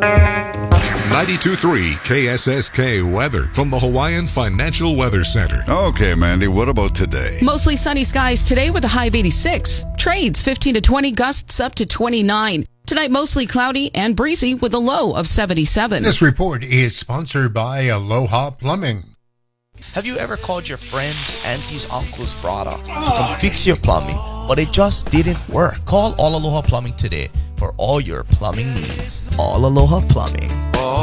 92.3 KSSK weather from the Hawaiian Financial Weather Center. Okay, Mandy, what about today? Mostly sunny skies today with a high of 86. Trades 15 to 20, gusts up to 29. Tonight, mostly cloudy and breezy with a low of 77. This report is sponsored by Aloha Plumbing. Have you ever called your friends, aunties, uncles, brother to come fix your plumbing, but it just didn't work? Call All Aloha Plumbing today for all your plumbing needs. All Aloha Plumbing.